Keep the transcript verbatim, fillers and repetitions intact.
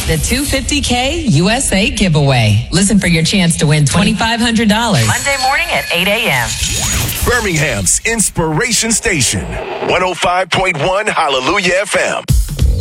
The two hundred fifty K U S A giveaway. Listen for your chance to win twenty-five hundred dollars. Monday morning at eight a.m. Birmingham's Inspiration Station, one oh five point one Hallelujah F M.